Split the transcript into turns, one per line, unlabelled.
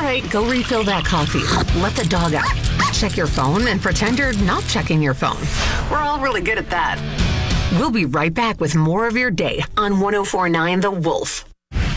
right, go refill that coffee. Let the dog out. Check your phone and pretend you're not checking your phone. We're all really good at that. We'll be right back with more of your day on 104.9 The Wolf.